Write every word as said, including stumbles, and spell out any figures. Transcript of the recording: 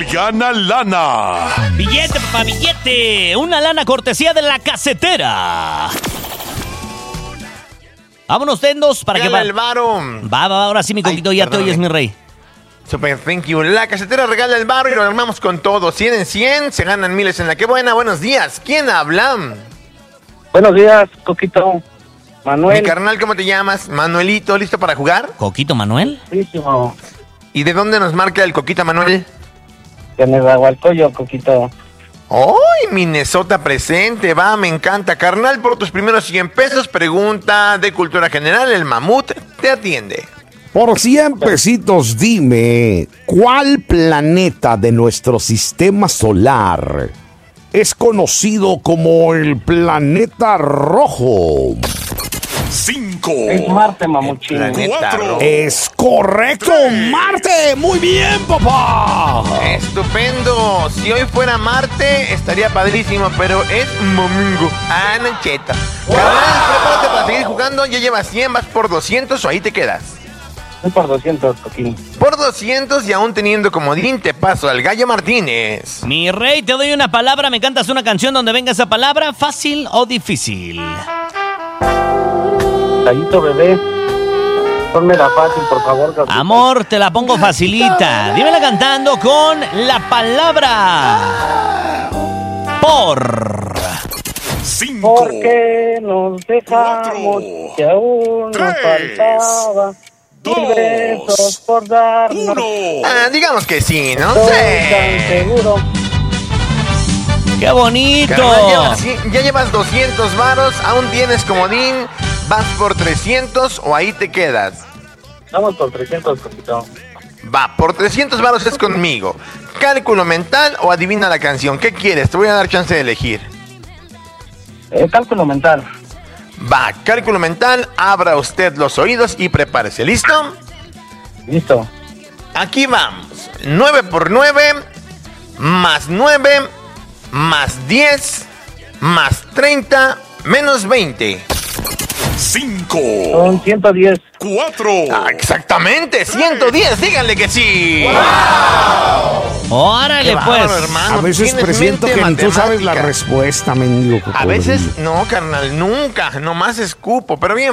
él gana lana. Billete, papá, billete. Una lana cortesía de La Casetera. Vámonos, tendos, para Regala que va. el varo. Va, va, ahora sí, mi Coquito, Ay, ya te perdóname. oyes, mi rey. Super, thank you. La Casetera regala el varo y lo armamos con todo. cien en cien, se ganan miles en la que buena. Buenos días. ¿Quién habla? Buenos días, Coquito. Manuel. Mi carnal, ¿cómo te llamas? Manuelito, ¿listo para jugar? Coquito Manuel. Buenísimo. ¿Y de dónde nos marca el Coquita Manuel? De Nezahualcóyotl, Coquito. ¡Ay, Minnesota presente! Va, me encanta. Carnal, por tus primeros cien pesos, pregunta de cultura general. El mamut te atiende. Por cien pesitos, dime, ¿cuál planeta de nuestro sistema solar es conocido como el planeta rojo? Cinco. Es Marte, mamuchín. Planeta Cuatro. rojo. Es correcto, Marte. Muy bien, papá. Estupendo. Si hoy fuera Marte, estaría padrísimo, pero es domingo. Ah, Nancheta. Carnal, prepárate para seguir jugando. Ya llevas cien, vas por doscientos o ahí te quedas. Voy por doscientos, Coquín. Por doscientos y aún teniendo comodín, te paso al Gallo Martínez. Mi rey, te doy una palabra. ¿Me cantas una canción donde venga esa palabra? ¿Fácil o difícil? Gallito bebé. Pónmela fácil, por favor, Coquito. Amor, te la pongo facilita. Dímela cantando con la palabra por. Cinco. Porque nos dejamos Cuatro. que aún nos Tres. faltaba Dos. mil besos por darnos. Uno. Ah, digamos que sí, ¿no? Estoy Sí. tan seguro. ¡Qué bonito! Carnal, llevas cien, ya llevas doscientos varos, aún tienes comodín, vas por trescientos o ahí te quedas. Vamos por trescientos, Coquito. Va, por trescientos varos es conmigo. Cálculo mental o adivina la canción. ¿Qué quieres? Te voy a dar chance de elegir. Eh, cálculo mental. Va, cálculo mental, abra usted los oídos y prepárese. ¿Listo? Listo. Aquí vamos. nueve por nueve, más nueve, más diez, más treinta, menos veinte. Cinco. Son ciento diez. Cuatro. Ah, exactamente, ciento diez, díganle que sí. ¡Órale, Qué bárbaro, pues! hermano. A veces Tienes presiento mente que ni tú sabes la matemática. respuesta, mendigo A cocodrilo. veces, no, carnal, nunca, nomás escupo, pero bien